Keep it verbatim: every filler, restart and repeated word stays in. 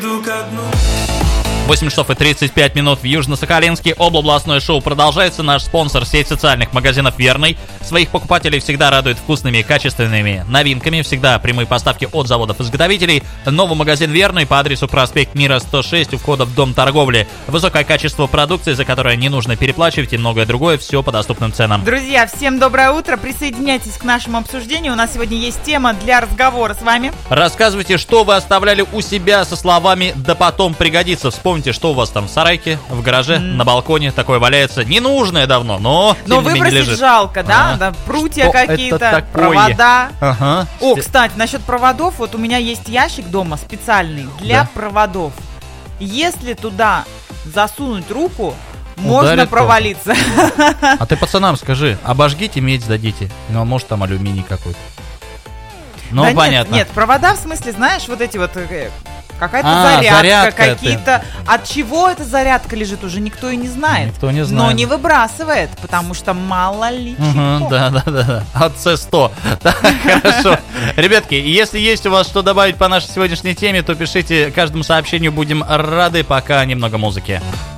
восемь часов и тридцать пять минут в Южно-Сахалинске. Областное шоу продолжается. Наш спонсор — сеть социальных магазинов «Верный». Своих покупателей всегда радует вкусными и качественными новинками. Всегда прямые поставки от заводов-изготовителей. Новый магазин «Верный» по адресу проспект Мира, сто шесть, у входа в Дом торговли. Высокое качество продукции, за которое не нужно переплачивать, и многое другое. Все по доступным ценам. Друзья, всем доброе утро. Присоединяйтесь к нашему обсуждению. У нас сегодня есть тема для разговора с вами. Рассказывайте, что вы оставляли у себя со словами «да потом пригодится». Вспомните, что у вас там в сарайке, в гараже, mm. на балконе такое валяется. Ненужное давно, но Но выбросить лежит. Жалко, да? Ага. Да, прутья Что какие-то, провода. Ага. О, кстати, насчет проводов. Вот у меня есть ящик дома специальный для да. проводов. Если туда засунуть руку, можно Ударит провалиться. Тоже. А ты пацанам скажи, обожгите, медь сдадите. Ну, а может там алюминий какой-то. Ну, да понятно. Нет, нет, провода в смысле, знаешь, вот эти вот... Какая-то а, зарядка, зарядка какие-то... Ты... От чего эта зарядка лежит, уже никто и не знает. Никто не знает. Но не выбрасывает, потому что мало ли чего. Угу, да, да, да. От С сто. Хорошо. Ребятки, если есть у вас что добавить по нашей сегодняшней теме, то пишите. Каждому сообщению будем рады. Пока немного музыки.